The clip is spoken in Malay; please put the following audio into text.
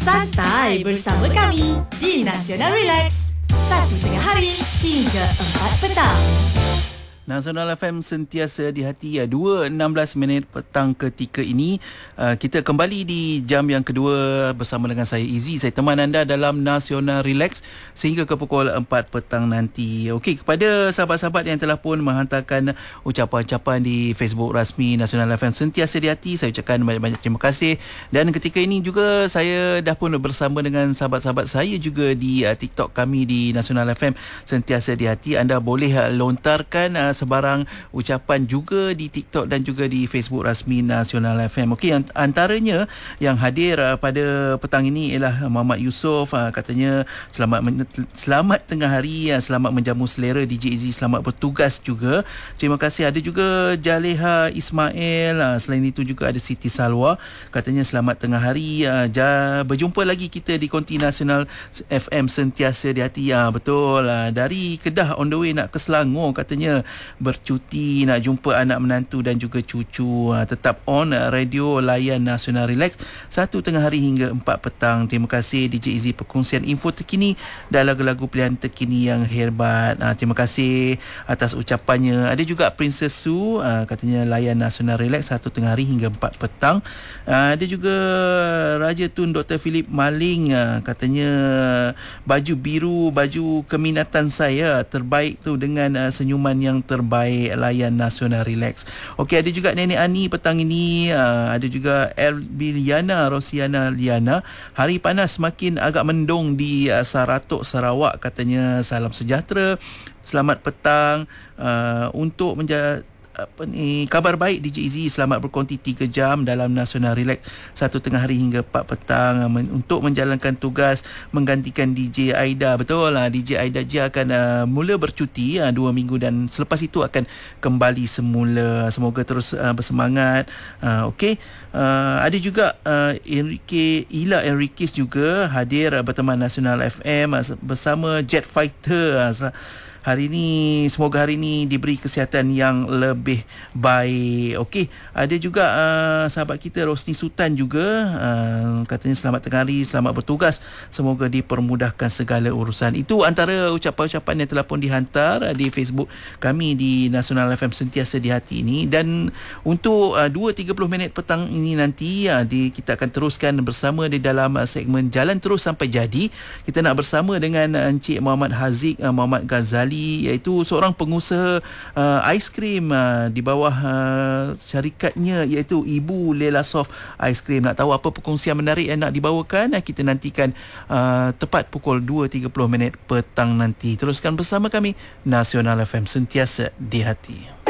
Santai bersama kami di Nasional Relax. 1 tengah hari hingga 4 petang. Nasional FM sentiasa di hati. 2.16 minit petang ketika ini. Kita kembali di jam yang kedua bersama dengan saya Izzy. Saya teman anda dalam Nasional Relax sehingga ke pukul 4 petang nanti. Okey, kepada sahabat-sahabat yang telah pun menghantarkan ucapan-ucapan di Facebook rasmi Nasional FM sentiasa di hati, saya ucapkan banyak-banyak terima kasih. Dan ketika ini juga saya dah pun bersama dengan sahabat-sahabat saya juga di TikTok kami di Nasional FM sentiasa di hati. Anda boleh lontarkan sebarang ucapan juga di TikTok dan juga di Facebook rasmi Nasional FM. Okey, antaranya yang hadir pada petang ini ialah Muhammad Yusof. Katanya selamat tengah hari, selamat menjamu selera DJ Izzy, selamat bertugas juga. Terima kasih. Ada juga Jaleha Ismail. Selain itu juga ada Siti Salwa. Katanya selamat tengah hari. Berjumpa lagi kita di Konti Nasional FM sentiasa di hati. Betul. Dari Kedah on the way nak ke Selangor katanya, bercuti nak jumpa anak menantu dan juga cucu. Tetap on radio layan Nasional Relax 1 tengah hari hingga 4 petang. Terima kasih DJ Izzy perkongsian info terkini dan lagu-lagu pilihan terkini yang hebat. Terima kasih atas ucapannya. Ada juga Princess Su, katanya layan Nasional Relax 1 tengah hari hingga 4 petang. Ada juga Raja Tun Dr. Philip Maling, katanya baju biru, baju keminatan saya, terbaik tu dengan senyuman yang terbaik, layan Nasional Relax. Okey, ada juga Nenek Ani petang ini. Ada juga Elbiliana Rosiana Liana. Hari panas makin agak mendung di Saratok, Sarawak. Katanya salam sejahtera, selamat petang. Untuk kabar baik DJ Izzy, selamat berkonti 3 jam dalam Nasional Relax 1 tengah hari hingga 4 petang untuk menjalankan tugas menggantikan DJ Aida. Betul lah, DJ Aida je akan mula bercuti 2 minggu dan selepas itu akan kembali semula. Semoga terus bersemangat. Okey, ada juga Ila Enriquez juga hadir berteman Nasional FM bersama Jet Fighter. Hari ini, semoga hari ini diberi kesihatan yang lebih baik. Okey, ada juga sahabat kita Rosni Sultan juga, katanya selamat tengah hari, selamat bertugas, semoga dipermudahkan segala urusan. Itu antara ucapan-ucapan yang telah pun dihantar di Facebook kami di Nasional FM sentiasa di hati ini. Dan untuk 2.30 minit petang ini nanti kita akan teruskan bersama di dalam segmen Jalan Terus Sampai Jadi. Kita nak bersama dengan Encik Muhammad Haziq Muhammad Ghazali, iaitu seorang pengusaha aiskrim di bawah syarikatnya iaitu Ibu Lela Soft Aiskrim. Nak tahu apa perkongsian menarik yang nak dibawakan? Kita nantikan tepat pukul 2.30 minit petang nanti. Teruskan bersama kami Nasional FM sentiasa di hati.